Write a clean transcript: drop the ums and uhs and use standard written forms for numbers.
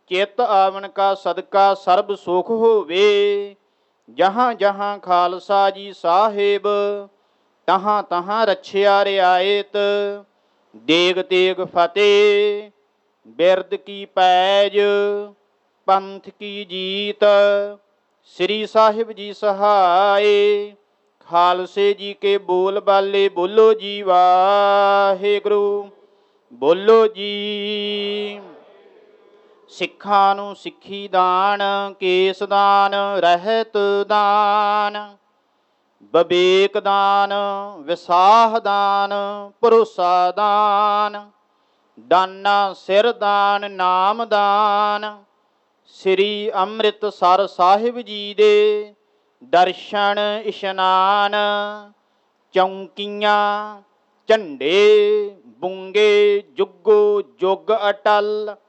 ਚਿਤ ਆਵਨ ਕਾ ਸਦਕਾ ਸਰਬ ਸੁਖ ਹੋਵੇ। ਜਹਾਂ ਜਹਾਂ ਖਾਲਸਾ ਜੀ ਸਾਹਿਬ, ਤਹਾਂ ਤਹਾਂ ਰੱਛਿਆ ਰਿਆਇਤ। ਦੇਗ ਤੇਗ ਫਤਿਹ, ਬਿਰਦ ਕੀ ਪੈਜ, ਪੰਥ ਕੀ ਜੀਤ। ਸ੍ਰੀ ਸਾਹਿਬ ਜੀ ਸਹਾਏ, ਖਾਲਸੇ ਜੀ ਕੇ ਬੋਲ ਬਾਲੇ ਬੋਲੋ ਜੀ ਵਾਹਿਗੁਰੂ, ਬੋਲੋ ਜੀ। ਸਿੱਖਾਂ ਨੂੰ ਸਿੱਖੀ ਦਾਨ, ਕੇਸ ਦਾਨ, ਰਹਿਤ ਦਾਨ, ਵਿਵੇਕ ਦਾਨ, ਵਿਸਾਹ ਦਾਨ, ਭਰੋਸਾ ਦਾਨ, ਦਾਨਾ ਸਿਰ ਦਾਨ, ਨਾਮ ਦਾਨ। ਸ੍ਰੀ ਅੰਮ੍ਰਿਤਸਰ ਸਾਹਿਬ ਜੀ ਦੇ ਦਰਸ਼ਨ ਇਸ਼ਨਾਨ, ਚੌਂਕੀਆਂ, ਝੰਡੇ, ਬੁੰਗੇ, ਜੁਗੋ ਜੁਗ ਅਟਲ।